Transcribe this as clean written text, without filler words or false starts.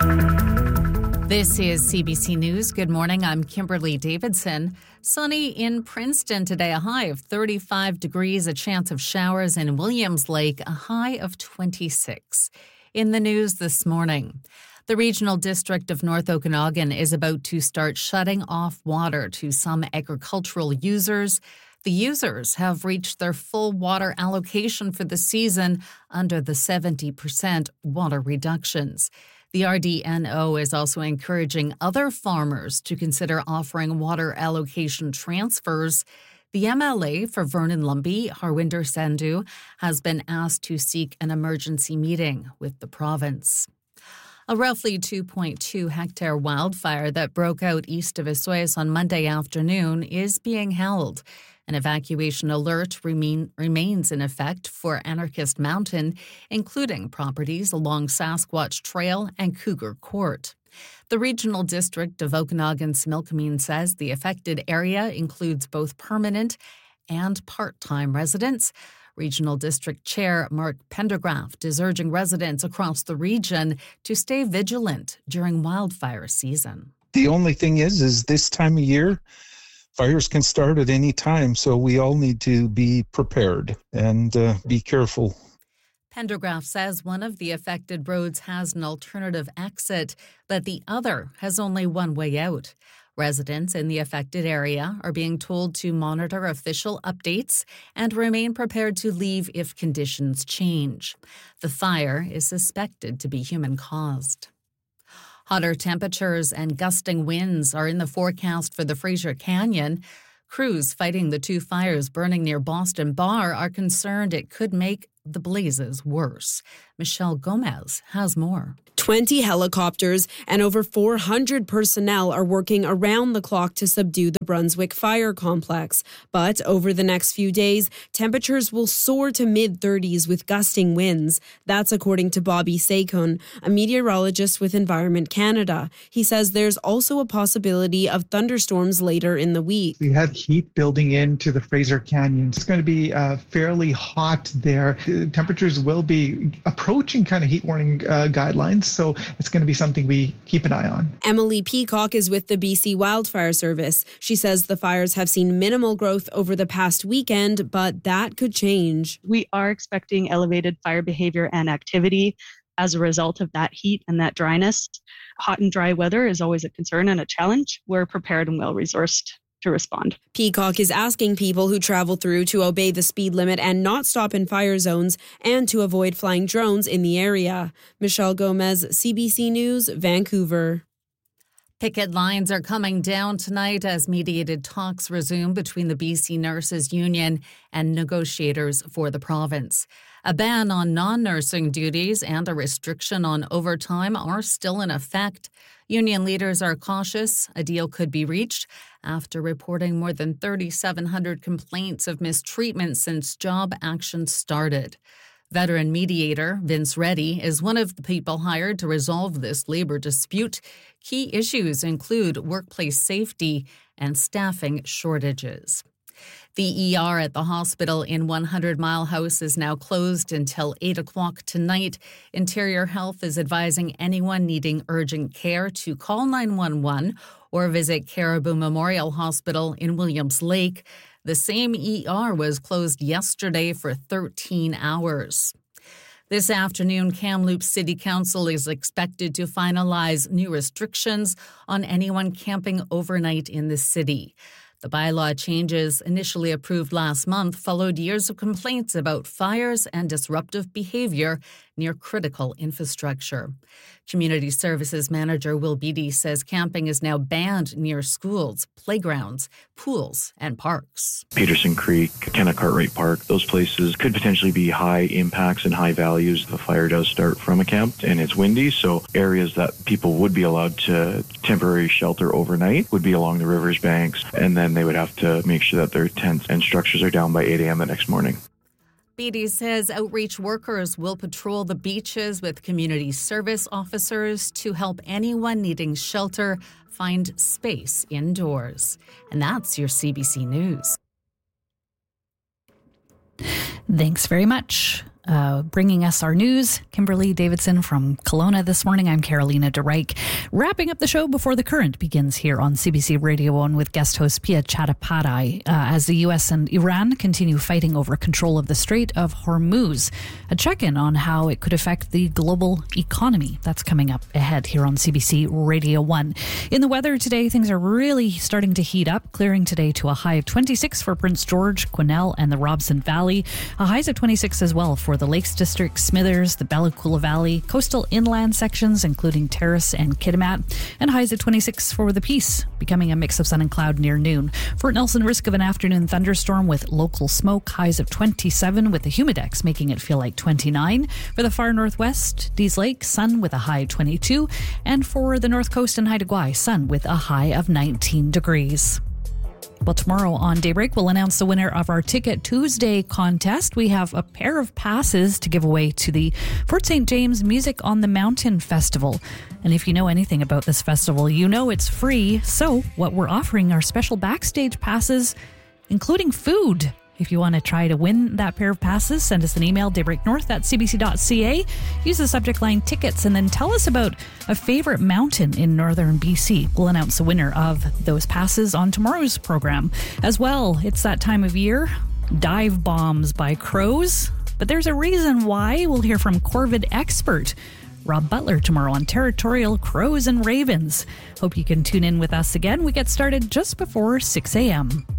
This is CBC News. Good morning. I'm Kimberly Davidson. Sunny in Princeton today, a high of 35 degrees, a chance of showers in Williams Lake, a high of 26. In the news this morning, the Regional District of North Okanagan is about to start shutting off water to some agricultural users. The users have reached their full water allocation for the season under the 70% water reductions. The RDNO is also encouraging other farmers to consider offering water allocation transfers. The MLA for Vernon Lumby, Harwinder Sandhu, has been asked to seek an emergency meeting with the province. A roughly 2.2 hectare wildfire that broke out east of Osoyoos on Monday afternoon is being held. An evacuation alert remains in effect for Anarchist Mountain, including properties along Sasquatch Trail and Cougar Court. The Regional District of Okanagan-Similkameen says the affected area includes both permanent and part-time residents. Regional District Chair Mark Pendergraft is urging residents across the region to stay vigilant during wildfire season. The only thing is this time of year, fires can start at any time, so we all need to be prepared and be careful. Pendergraft says one of the affected roads has an alternative exit, but the other has only one way out. Residents in the affected area are being told to monitor official updates and remain prepared to leave if conditions change. The fire is suspected to be human-caused. Hotter temperatures and gusting winds are in the forecast for the Fraser Canyon. Crews fighting the two fires burning near Boston Bar are concerned it could make the blazes worse. Michelle Gomez has more. 20 helicopters and over 400 personnel are working around the clock to subdue the Brunswick fire complex. But over the next few days, temperatures will soar to mid-30s with gusting winds. That's according to Bobby Sakon, a meteorologist with Environment Canada. He says there's also a possibility of thunderstorms later in the week. We have heat building into the Fraser Canyon. It's going to be fairly hot there. Temperatures will be approaching kind of heat warning guidelines. So it's going to be something we keep an eye on. Emily Peacock is with the BC Wildfire Service. She says the fires have seen minimal growth over the past weekend, but that could change. We are expecting elevated fire behavior and activity as a result of that heat and that dryness. Hot and dry weather is always a concern and a challenge. We're prepared and well-resourced to respond. Peacock is asking people who travel through to obey the speed limit and not stop in fire zones and to avoid flying drones in the area. Michelle Gomez, CBC News, Vancouver. Picket lines are coming down tonight as mediated talks resume between the BC Nurses Union and negotiators for the province. A ban on non-nursing duties and a restriction on overtime are still in effect. Union leaders are cautious a deal could be reached after reporting more than 3,700 complaints of mistreatment since job action started. Veteran mediator Vince Reddy is one of the people hired to resolve this labor dispute. Key issues include workplace safety and staffing shortages. The ER at the hospital in 100 Mile House is now closed until 8 o'clock tonight. Interior Health is advising anyone needing urgent care to call 911 or visit Caribou Memorial Hospital in Williams Lake. The same ER was closed yesterday for 13 hours. This afternoon, Kamloops City Council is expected to finalize new restrictions on anyone camping overnight in the city. The bylaw changes, initially approved last month, followed years of complaints about fires and disruptive behavior near critical infrastructure. Community Services Manager Will Beatty says camping is now banned near schools, playgrounds, pools, and parks. Peterson Creek, Kenna Cartwright Park, those places could potentially be high impacts and high values if the fire does start from a camp and it's windy. So areas that people would be allowed to temporary shelter overnight would be along the river's banks, and then they would have to make sure that their tents and structures are down by 8 a.m. the next morning. Beatty says outreach workers will patrol the beaches with community service officers to help anyone needing shelter find space indoors. And that's your CBC News. Thanks very much. bringing us our news. Kimberly Davidson from Kelowna this morning. I'm Carolina DeReich. Wrapping up the show before the current begins here on CBC Radio 1 with guest host Pia Chattopadhyay as the U.S. and Iran continue fighting over control of the Strait of Hormuz. A check-in on how it could affect the global economy. That's coming up ahead here on CBC Radio 1. In the weather today, things are really starting to heat up, clearing today to a high of 26 for Prince George, Quesnel, and the Robson Valley. A highs of 26 as well for the Lakes District, Smithers, the Bella Coola Valley, coastal inland sections, including Terrace and Kitimat, and highs at 26 for the Peace, becoming a mix of sun and cloud near noon. Fort Nelson, risk of an afternoon thunderstorm with local smoke, highs of 27 with the humidex making it feel like 29. For the far northwest, Dease Lake, sun with a high of 22, and for the north coast and Haida Gwaii, sun with a high of 19 degrees. Well, tomorrow on Daybreak, we'll announce the winner of our Ticket Tuesday contest. We have a pair of passes to give away to the Fort St. James Music on the Mountain Festival. And if you know anything about this festival, you know it's free. So what we're offering are special backstage passes, including food. If you want to try to win that pair of passes, send us an email, daybreaknorth@cbc.ca. Use the subject line tickets and then tell us about a favorite mountain in northern BC. We'll announce the winner of those passes on tomorrow's program. As well, it's that time of year, dive bombs by crows. But there's a reason why. We'll hear from Corvid expert Rob Butler tomorrow on territorial crows and ravens. Hope you can tune in with us again. We get started just before 6 a.m.